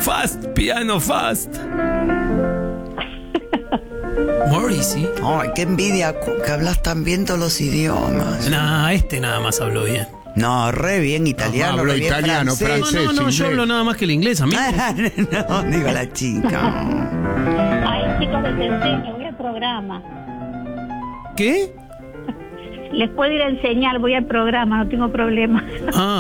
piano fast. Morrissey. Ay, qué envidia que hablas tan bien todos los idiomas. Nah, nada más habló bien. No, re bien italiano, hablo re bien italiano, francés. No, inglés. yo hablo nada más que el inglés, amigo. No, digo la chica. Ay, chicos, les enseño, voy al programa. ¿Qué? Les puedo ir a enseñar, voy al programa, no tengo problema. Ah.